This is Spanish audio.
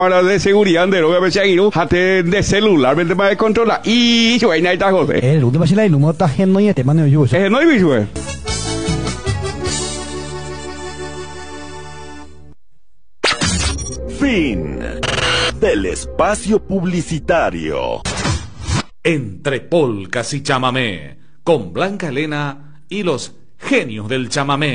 Ahora de seguridad de lo que me seguido, hate de celular, me tema de controlar. Y yo ahí está José. El último es la número está gen no y te mando yo. No hay visual. Fin del espacio publicitario. Entre polcas y chamamé, con Blanca Elena y los genios del chamamé.